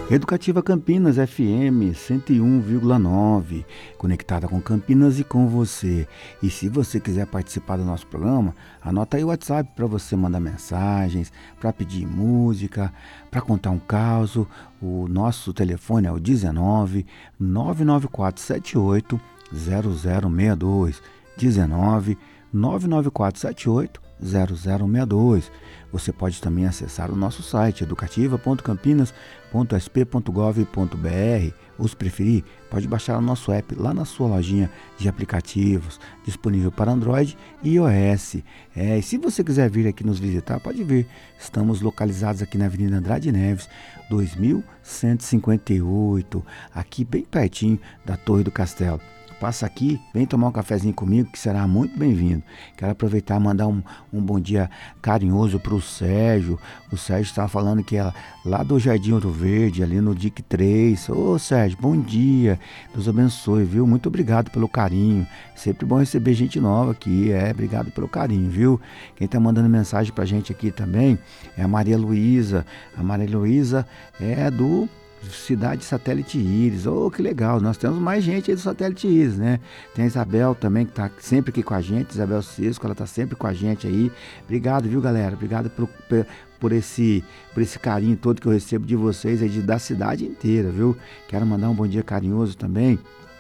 Educativa Campinas FM 101,9, conectada com Campinas e com você. E se você quiser participar do nosso programa, anota aí o WhatsApp para você mandar mensagens, para pedir música, para contar um caso. O nosso telefone é o 19 99478 0062. 19 99478 0062. Você pode também acessar o nosso site educativa.campinas.sp.gov.br, ou se preferir, pode baixar o nosso app lá na sua lojinha de aplicativos, disponível para Android e iOS. E se você quiser vir aqui nos visitar, pode vir. Estamos localizados aqui na Avenida Andrade Neves, 2158, aqui bem pertinho da Torre do Castelo. Passa aqui, vem tomar um cafezinho comigo, que será muito bem-vindo. Quero aproveitar e mandar um bom dia carinhoso para o Sérgio. O Sérgio estava falando que é lá do Jardim Ouro Verde, ali no DIC 3. Ô Sérgio, bom dia, Deus abençoe, viu? Muito obrigado pelo carinho. Sempre bom receber gente nova aqui, obrigado pelo carinho, viu? Quem está mandando mensagem para a gente aqui também é a Maria Luísa. A Maria Luísa é do Cidade Satélite Íris. Que legal, nós temos mais gente aí do Satélite Íris, né? Tem a Isabel também, que tá sempre aqui com a gente, Isabel Cisco, ela tá sempre com a gente aí. Obrigado, viu, galera? Obrigado por esse carinho todo que eu recebo de vocês aí, da cidade inteira, viu? Quero mandar um bom dia carinhoso também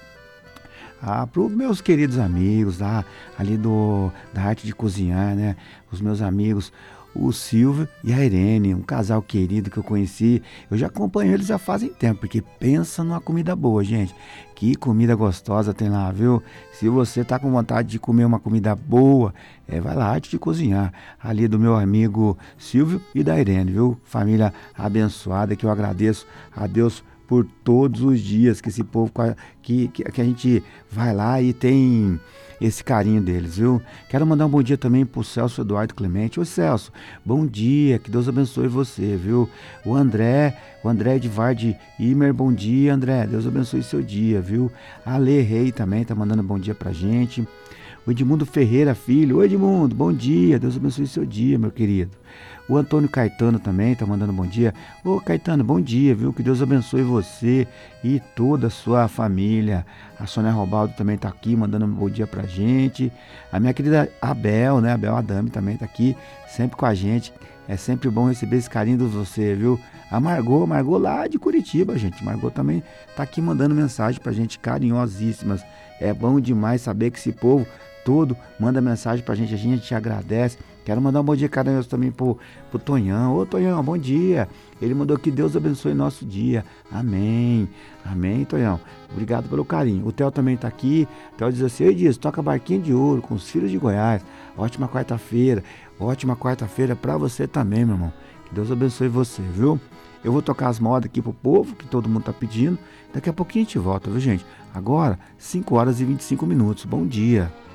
para os meus queridos amigos ali da arte de cozinhar, né? Os meus amigos, o Silvio e a Irene, um casal querido que eu conheci. Eu já acompanho eles já fazem tempo, porque pensa numa comida boa, gente. Que comida gostosa tem lá, viu? Se você tá com vontade de comer uma comida boa, vai lá, arte de cozinhar, ali do meu amigo Silvio e da Irene, viu? Família abençoada, que eu agradeço a Deus por todos os dias que esse povo, que a gente vai lá e tem esse carinho deles, viu? Quero mandar um bom dia também pro Celso Eduardo Clemente. Ô Celso, bom dia, que Deus abençoe você, viu? O André Edvard Imer, bom dia, André, Deus abençoe seu dia, viu? A Lê Rei também tá mandando bom dia pra gente. O Edmundo Ferreira Filho, oi Edmundo, bom dia, Deus abençoe seu dia, meu querido. O Antônio Caetano também tá mandando bom dia. Ô Caetano, bom dia, viu? Que Deus abençoe você e toda a sua família. A Sônia Robaldo também tá aqui mandando um bom dia pra gente. A minha querida Abel, né? Abel Adame também tá aqui, sempre com a gente. É sempre bom receber esse carinho de você, viu? A Margot lá de Curitiba, gente. Margot também tá aqui mandando mensagem pra gente, carinhosíssimas. É bom demais saber que esse povo todo manda mensagem pra gente, a gente agradece. Quero mandar um bom dia carinhoso também pro Tonhão. Ô Tonhão, bom dia. Ele mandou que Deus abençoe nosso dia. Amém. Amém, Tonhão. Obrigado pelo carinho. O Theo também tá aqui. O Theo diz assim: diz, toca Barquinho de Ouro com os Filhos de Goiás. Ótima quarta-feira pra você também, meu irmão. Que Deus abençoe você, viu? Eu vou tocar as modas aqui pro povo, que todo mundo tá pedindo. Daqui a pouquinho a gente volta, viu, gente? Agora, 5 horas e 25 minutos. Bom dia.